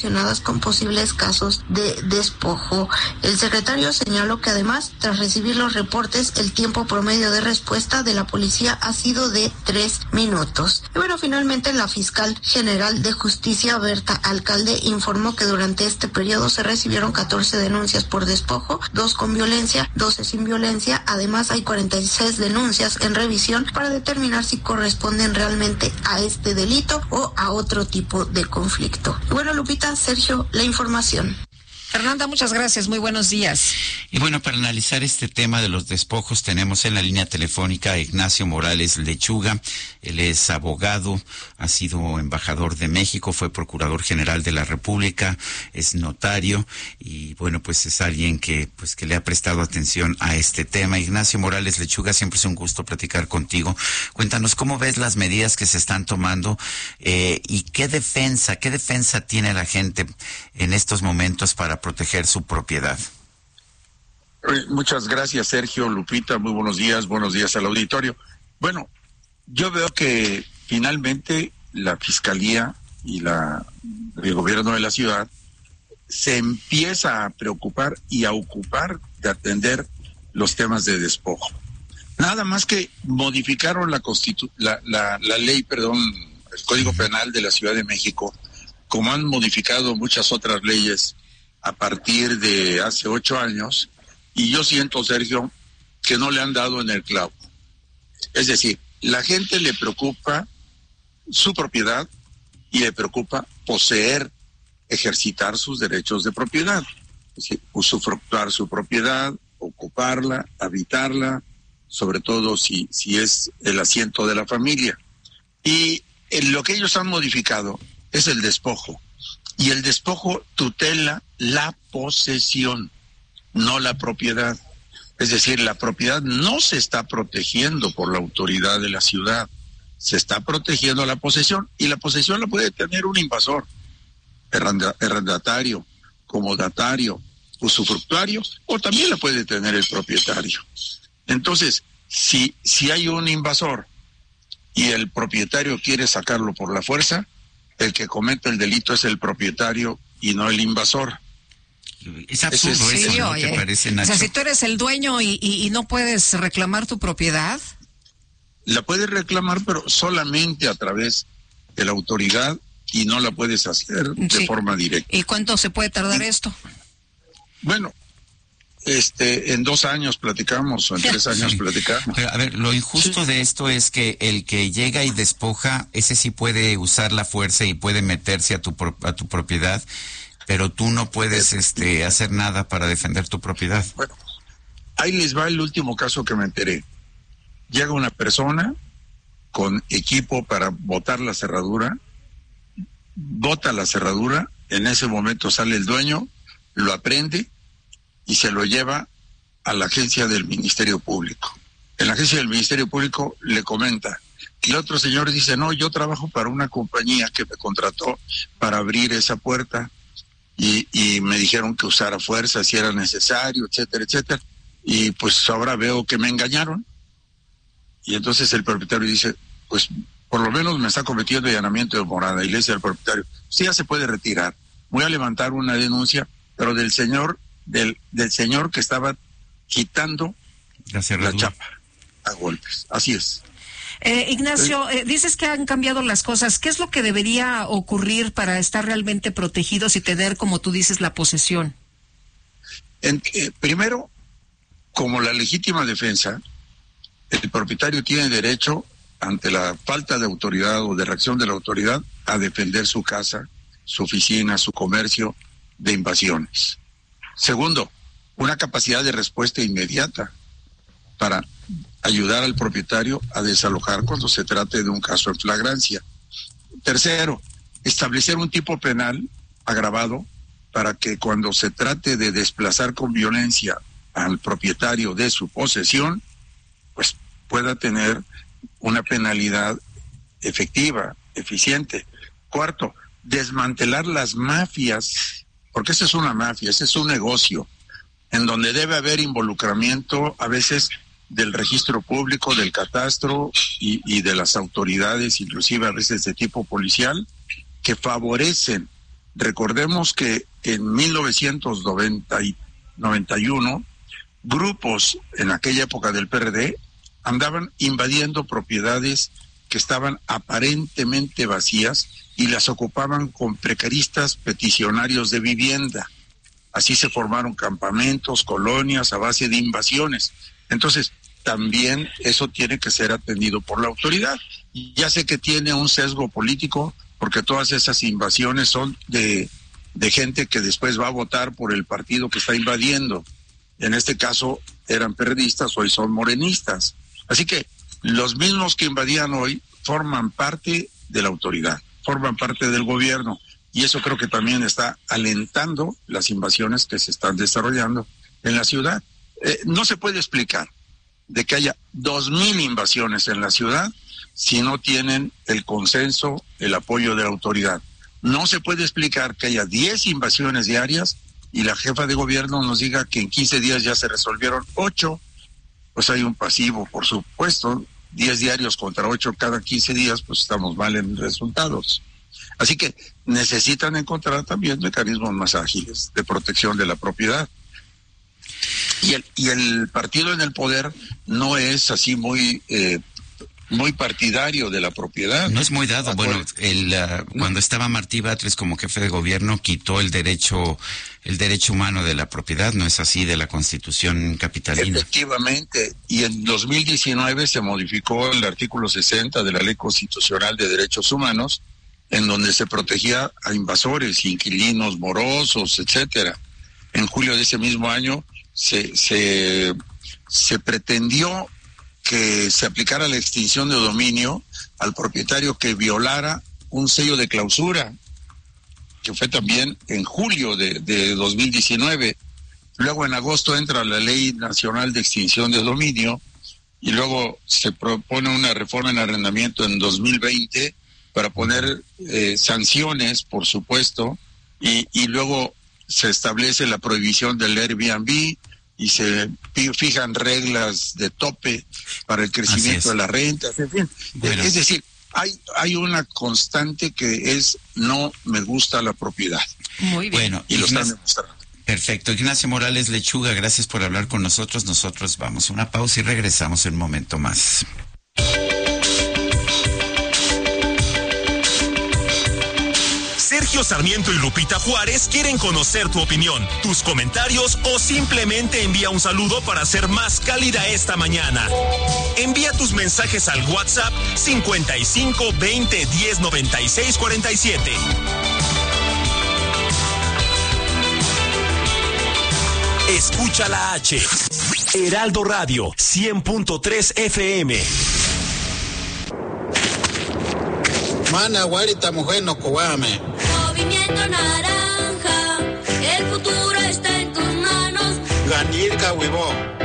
con posibles casos de despojo. El secretario señaló que además, tras recibir los reportes, el tiempo promedio de respuesta de la policía ha sido de 3 minutos. Y bueno, finalmente la fiscal general de justicia, Berta Alcalde, informó que durante este periodo se recibieron 14 denuncias por despojo, 2 con violencia, 12 sin violencia. Además, hay 46 denuncias en revisión para determinar si corresponden realmente a este delito o a otro tipo de conflicto. Y bueno, Lupita, Sergio, la información. Fernanda, muchas gracias, muy buenos días. Y bueno, para analizar este tema de los despojos tenemos en la línea telefónica a Ignacio Morales Lechuga. Él es abogado, ha sido embajador de México, fue procurador general de la República, es notario y bueno, pues es alguien que le ha prestado atención a este tema. Ignacio Morales Lechuga, siempre es un gusto platicar contigo. Cuéntanos cómo ves las medidas que se están tomando y qué defensa tiene la gente en estos momentos para proteger su propiedad. Muchas gracias, Sergio, Lupita, muy buenos días al auditorio. Bueno, yo veo que finalmente la Fiscalía y el gobierno de la ciudad se empieza a preocupar y a ocupar de atender los temas de despojo. Nada más que modificaron la ley, el Código Penal de la Ciudad de México, como han modificado muchas otras leyes a partir de hace 8 años, y yo siento, Sergio, que no le han dado en el clavo. Es decir, la gente le preocupa su propiedad y le preocupa ejercitar sus derechos de propiedad. Es decir, usufructuar su propiedad, ocuparla, habitarla, sobre todo si es el asiento de la familia. Y lo que ellos han modificado es el despojo. Y el despojo tutela la posesión, no la propiedad. Es decir, la propiedad no se está protegiendo por la autoridad de la ciudad, se está protegiendo la posesión, y la posesión la puede tener un invasor, arrendatario, comodatario, usufructuario, o también la puede tener el propietario. Entonces, si hay un invasor y el propietario quiere sacarlo por la fuerza, el que comete el delito es el propietario y no el invasor. Es absurdo eso, ¿no te parece, Nacho? O sea, si tú eres el dueño y no puedes reclamar tu propiedad. La puedes reclamar, pero solamente a través de la autoridad, y no la puedes hacer de forma directa. ¿Y cuánto se puede tardar esto? Bueno, en 2 años platicamos, o en 3 años platicamos. Pero, a ver, lo injusto de esto es que el que llega y despoja, ese sí puede usar la fuerza y puede meterse a tu propiedad, pero tú no puedes hacer nada para defender tu propiedad. Bueno, ahí les va el último caso que me enteré. Llega una persona con equipo para botar la cerradura, bota la cerradura, en ese momento sale el dueño, lo aprende y se lo lleva a la agencia del Ministerio Público. En la agencia del Ministerio Público le comenta, y el otro señor dice, no, yo trabajo para una compañía que me contrató para abrir esa puerta, y me dijeron que usara fuerza si era necesario, etcétera, etcétera, y pues ahora veo que me engañaron. Y entonces el propietario dice, pues por lo menos me está cometiendo allanamiento de morada, y le dice al propietario, sí, ya se puede retirar, voy a levantar una denuncia, pero del señor que estaba quitando la chapa a golpes. Así es. Ignacio, dices que han cambiado las cosas. ¿Qué es lo que debería ocurrir para estar realmente protegidos y tener, como tú dices, la posesión? Primero, como la legítima defensa, el propietario tiene derecho, ante la falta de autoridad o de reacción de la autoridad, a defender su casa, su oficina, su comercio de invasiones. Segundo, una capacidad de respuesta inmediata para ayudar al propietario a desalojar cuando se trate de un caso en flagrancia. Tercero, establecer un tipo penal agravado para que cuando se trate de desplazar con violencia al propietario de su posesión, pues pueda tener una penalidad efectiva, eficiente. Cuarto, desmantelar las mafias, porque esa es una mafia, ese es un negocio, en donde debe haber involucramiento a veces del registro público, del catastro y de las autoridades, inclusive a veces de tipo policial, que favorecen Recordemos que en 1991, grupos en aquella época del PRD andaban invadiendo propiedades que estaban aparentemente vacías y las ocupaban con precaristas peticionarios de vivienda. Así se formaron campamentos, colonias a base de invasiones. Entonces, también eso tiene que ser atendido por la autoridad. Y ya sé que tiene un sesgo político, porque todas esas invasiones son de gente que después va a votar por el partido que está invadiendo. En este caso eran periodistas, hoy son morenistas. Así que los mismos que invadían hoy forman parte de la autoridad, forman parte del gobierno, y eso creo que también está alentando las invasiones que se están desarrollando en la ciudad. No se puede explicar de que haya 2,000 invasiones en la ciudad si no tienen el consenso, el apoyo de la autoridad. No se puede explicar que haya 10 invasiones diarias y la jefa de gobierno nos diga que en 15 días ya se resolvieron 8. Pues hay un pasivo, por supuesto. 10 diarios contra 8 cada 15 días, pues estamos mal en resultados. Así que necesitan encontrar también mecanismos más ágiles de protección de la propiedad. Y el partido en el poder no es así muy partidario de la propiedad. No es muy dado. Bueno, cuando estaba Martí Batres como jefe de gobierno, quitó el derecho humano de la propiedad, ¿no es así?, de la Constitución capitalina. Efectivamente, y en 2019 se modificó el artículo 60 de la Ley Constitucional de Derechos Humanos, en donde se protegía a invasores, inquilinos morosos, etcétera. En julio de ese mismo año se pretendió que se aplicara la extinción de dominio al propietario que violara un sello de clausura, que fue también en julio de 2019. Luego en agosto entra la Ley Nacional de Extinción de Dominio y luego se propone una reforma en arrendamiento en 2020 para poner sanciones, por supuesto, y luego se establece la prohibición del Airbnb y se fijan reglas de tope para el crecimiento de la renta, en fin. Bueno. Es decir, hay una constante que es no me gusta la propiedad. Muy bien. Bueno, y lo están demostrando. Perfecto. Ignacio Morales Lechuga, gracias por hablar con nosotros. Nosotros vamos a una pausa y regresamos en un momento más. Sergio Sarmiento y Lupita Juárez quieren conocer tu opinión, tus comentarios o simplemente envía un saludo para ser más cálida esta mañana. Envía tus mensajes al WhatsApp 55 20 10 96 47. Escucha la H. Heraldo Radio 100.3 FM. Mana guarita mujer no coame. Movimiento Naranja, el futuro está en tus manos. Ganirka huevón.